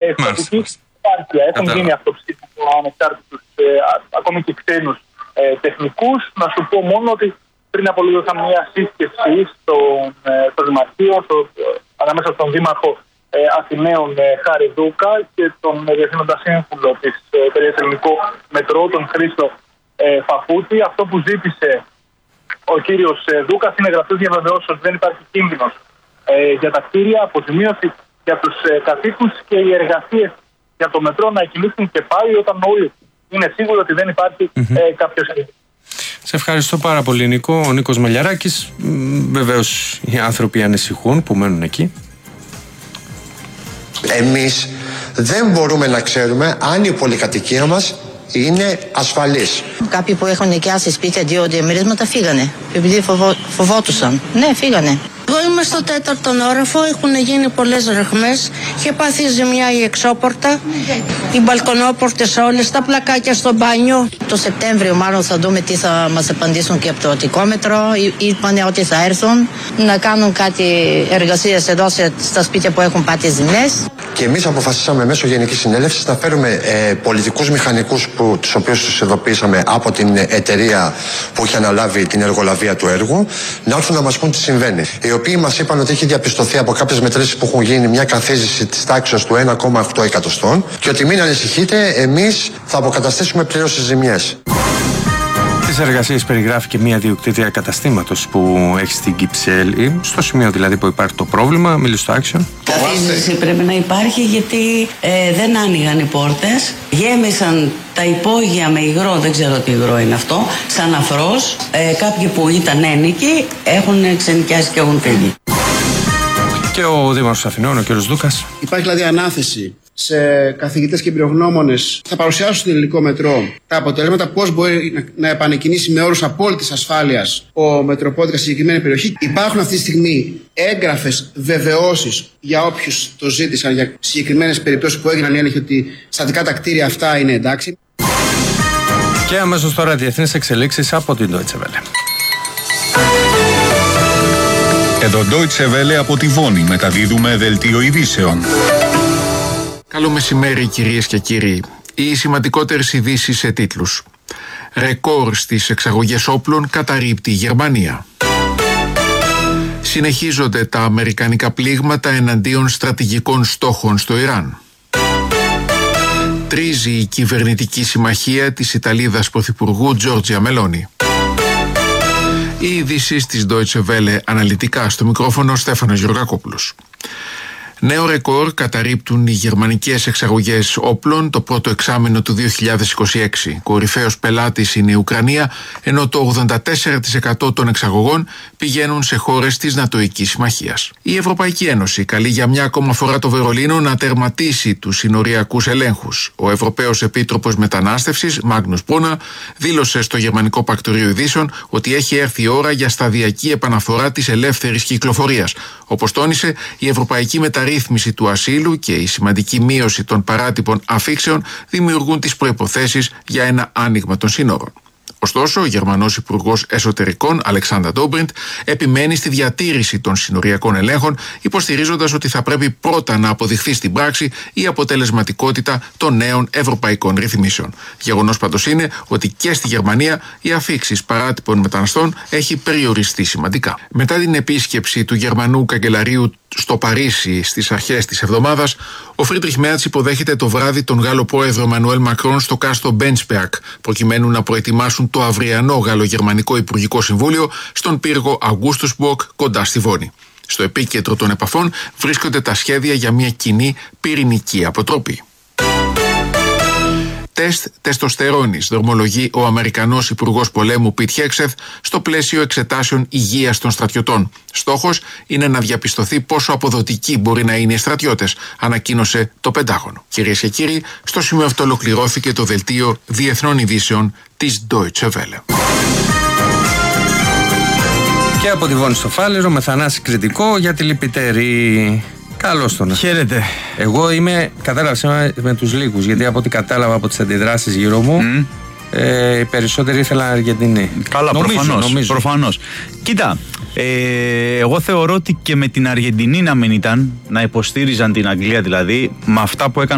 κρατική υπάρκεια. Έχουν γίνει αυτοψήφισμα ανεξάρτητους, ακόμη και ξένους τεχνικούς. Να σου πω μόνο ότι πριν από λίγο είχαμε μια σύσκεψη στο Δημαρχείο, ανάμεσα στον Δήμαρχο Αθηναίων Χάρη Δούκα και τον διευθύνοντα σύμβουλο της εταιρείας Ελληνικού Μετρό, τον Χρήστο Φαφούτη. Αυτό που ζήτησε ο κύριος Δούκας είναι γραπτές διαβεβαιώσεις ότι δεν υπάρχει κίνδυνος για τα κτίρια, αποζημίωση για τους κατοίκους και οι εργασίες για το μετρό να εκκινήσουν και πάλι όταν όλοι είναι σίγουροι ότι δεν υπάρχει κάποιος κίνδυνος. Σε ευχαριστώ πάρα πολύ, Νίκο. Ο Νίκος Μαλιαράκης. Βεβαίως οι άνθρωποι ανησυχούν που μένουν εκεί. Εμείς δεν μπορούμε να ξέρουμε αν η πολυκατοικία μας είναι ασφαλής. Κάποιοι που έχουν νοικιάσει σπίτια 2 διαμερίσματα φύγανε, επειδή φοβόντουσαν. Ναι, φύγανε. Εγώ είμαι στο 4ο όροφο, έχουν γίνει πολλές ραχμές. Είχε πάθει ζημιά η εξώπορτα, οι μπαλκονόπορτες όλες, τα πλακάκια στο μπάνιο. Το Σεπτέμβριο μάλλον θα δούμε τι θα μας απαντήσουν και από το Αττικό Μέτρο. Είπανε ότι θα έρθουν να κάνουν κάτι εργασίες εδώ στα σπίτια που έχουν πάθει ζημιές. Και εμείς αποφασίσαμε μέσω Γενικής Συνέλευσης να φέρουμε πολιτικούς μηχανικούς τους οποίους τους ειδοποιήσαμε από την εταιρεία που είχε αναλάβει την εργολαβία του έργου, να έρθουν να μας πούν τι συμβαίνει. Οι οποίοι μας είπαν ότι έχει διαπιστωθεί από κάποιες μετρήσεις που έχουν γίνει μια καθίζηση της τάξης του 1,8 εκατοστών και ότι μην ανησυχείτε, εμείς θα αποκαταστήσουμε πλήρως τις ζημιές. Τις εργασίες περιγράφει και μια διοκτήτρια καταστήματος που έχει στην Κυψέλη, στο σημείο δηλαδή που υπάρχει το πρόβλημα. Μίλησε στο Action. Καθίζηση πρέπει να υπάρχει γιατί δεν άνοιγαν οι πόρτες. Γέμισαν τα υπόγεια με υγρό, δεν ξέρω τι υγρό είναι αυτό, σαν αφρός. Κάποιοι που ήταν ένοικοι έχουν ξενοικιάσει και έχουν φύγει. Και ο Δήμαρχος Αθηνών, ο κ. Δούκας. Υπάρχει δηλαδή ανάθεση σε καθηγητές και εμπειρογνώμονες θα παρουσιάσουν στην Ελληνικό Μετρό τα αποτελέσματα, πώς μπορεί να επανεκκινήσει με όρους απόλυτης ασφάλειας ο μετροπόδικας στη συγκεκριμένη περιοχή. Υπάρχουν αυτή τη στιγμή έγγραφες βεβαιώσεις για όποιους το ζήτησαν για συγκεκριμένες περιπτώσεις που έγιναν οι έλεγχοι ότι στατικά τα κτίρια αυτά είναι εντάξει. Και αμέσως τώρα διεθνείς εξελίξεις από την Deutsche Welle. Εδώ Deutsche Welle από τη Βόνη μεταδίδουμε δελτίο ειδήσεων. Καλό μεσημέρι κυρίες και κύριοι. Οι σημαντικότερες ειδήσεις σε τίτλους. Ρεκόρ στις εξαγωγές όπλων καταρρίπτει η Γερμανία. Συνεχίζονται τα αμερικανικά πλήγματα εναντίον στρατηγικών στόχων στο Ιράν. Τρίζει η κυβερνητική συμμαχία της Ιταλίδας Πρωθυπουργού Τζόρτζια Μελόνι. Οι ειδήσεις της Deutsche Welle αναλυτικά, στο μικρόφωνο Στέφανος Γεωργακόπουλος. Νέο ρεκόρ καταρρίπτουν οι γερμανικές εξαγωγές όπλων το πρώτο εξάμηνο του 2026. Κορυφαίος πελάτης είναι η Ουκρανία, ενώ το 84% των εξαγωγών πηγαίνουν σε χώρες της Νατοικής Συμμαχίας. Η Ευρωπαϊκή Ένωση καλεί για μια ακόμα φορά το Βερολίνο να τερματίσει τους συνοριακούς ελέγχους. Ο Ευρωπαίος Επίτροπος Μετανάστευσης, Μάγνους Μπρούνα, δήλωσε στο Γερμανικό Πρακτορείο Ειδήσεων ότι έχει έρθει η ώρα για σταδιακή επαναφορά της ελεύθερης κυκλοφορίας. Όπως τόνισε, η ευρωπαϊκή μεταρρύθμιση του ασύλου και η σημαντική μείωση των παράτυπων αφήξεων δημιουργούν τις προϋποθέσεις για ένα άνοιγμα των σύνορων. Ωστόσο, ο Γερμανός Υπουργός Εσωτερικών, Αλεξάνδερ Ντόμπριντ, επιμένει στη διατήρηση των συνοριακών ελέγχων, υποστηρίζοντας ότι θα πρέπει πρώτα να αποδειχθεί στην πράξη η αποτελεσματικότητα των νέων ευρωπαϊκών ρυθμίσεων. Γεγονός πάντως είναι ότι και στη Γερμανία οι αφήξεις παράτυπων μεταναστών έχει περιοριστεί σημαντικά. Μετά την επίσκεψη του Γερμανού καγκελαρίου στο Παρίσι στις αρχές της εβδομάδας, ο Φρίντριχ Μέρτς υποδέχεται το βράδυ τον Γάλλο πρόεδρο Εμμανουέλ Μακρόν στο κάστρο Μπένσπερκ, προκειμένου να προετοιμάσουν το αυριανό Γαλλογερμανικό Υπουργικό Συμβούλιο στον πύργο Αυγούστουσμπουργκ κοντά στη Βόνη. Στο επίκεντρο των επαφών βρίσκονται τα σχέδια για μια κοινή πυρηνική αποτροπή. Τεστ τεστοστερόνης δρομολογεί ο Αμερικανός Υπουργός Πολέμου Πιτ Χέξεθ στο πλαίσιο εξετάσεων υγείας των στρατιωτών. Στόχος είναι να διαπιστωθεί πόσο αποδοτικοί μπορεί να είναι οι στρατιώτες, ανακοίνωσε το Πεντάγωνο. Κυρίες και κύριοι, στο σημείο αυτό ολοκληρώθηκε το δελτίο διεθνών ειδήσεων της Deutsche Welle. Και από τη Βόνη στο Φάληρο με Θανάση Κρητικό για τη Λυπητερή. Καλώς τον. Χαίρετε. Εγώ είμαι, κατάλαβα με τους λίγους, γιατί από ό,τι κατάλαβα από τις αντιδράσεις γύρω μου, οι περισσότεροι ήθελαν Αργεντινή. Καλά, προφανώς. Κοίτα, εγώ θεωρώ ότι και με την Αργεντινή να μην ήταν, να υποστήριζαν την Αγγλία δηλαδή, με αυτά που έκανε